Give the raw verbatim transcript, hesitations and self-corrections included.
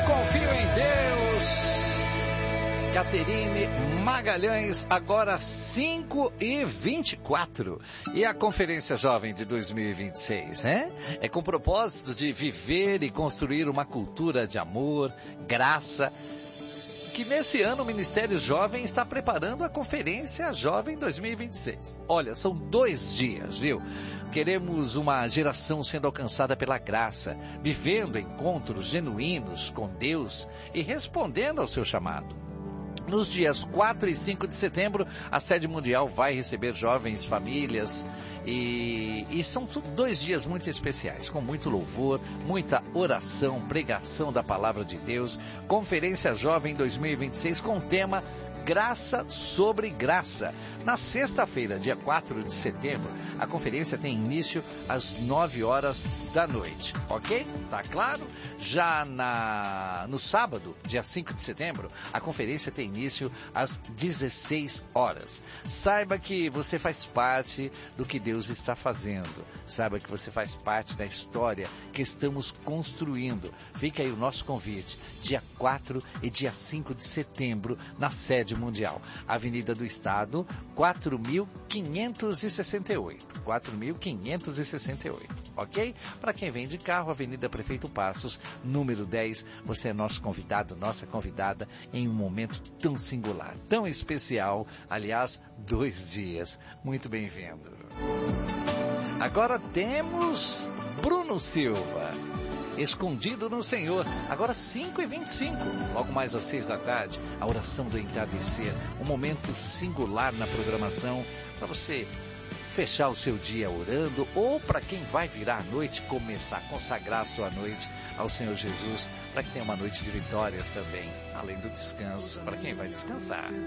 confio em Deus. Caterine Magalhães, agora cinco e vinte e quatro. E a Conferência Jovem de dois mil e vinte e seis, né? É com o propósito de viver e construir uma cultura de amor, graça, que nesse ano o Ministério Jovem está preparando a Conferência Jovem dois mil e vinte e seis. Olha, são dois dias, viu? Queremos uma geração sendo alcançada pela graça, vivendo encontros genuínos com Deus e respondendo ao seu chamado. Nos dias quatro e cinco de setembro, a sede mundial vai receber jovens, famílias e, e são dois dias muito especiais, com muito louvor, muita oração, pregação da palavra de Deus. Conferência Jovem dois mil e vinte e seis com o tema Graça sobre Graça. Na sexta-feira, dia quatro de setembro, a conferência tem início às nove horas da noite, ok? Tá claro? Já na, no sábado, dia cinco de setembro, a conferência tem início às dezesseis horas. Saiba que você faz parte do que Deus está fazendo. Saiba que você faz parte da história que estamos construindo. Fica aí o nosso convite, dia quatro e dia cinco de setembro, na sede mundial. Avenida do Estado, quatro mil quinhentos e sessenta e oito. quatro mil quinhentos e sessenta e oito, ok? Para quem vem de carro, Avenida Prefeito Passos, número dez, você é nosso convidado, nossa convidada, em um momento tão singular, tão especial, aliás, dois dias. Muito bem-vindo. Agora temos Bruno Silva, Escondido no Senhor, agora cinco e vinte e cinco, logo mais às seis da tarde, a oração do entardecer, um momento singular na programação, para você fechar o seu dia orando, ou para quem vai virar a noite, começar a consagrar a sua noite ao Senhor Jesus, para que tenha uma noite de vitórias também, além do descanso, para quem vai descansar.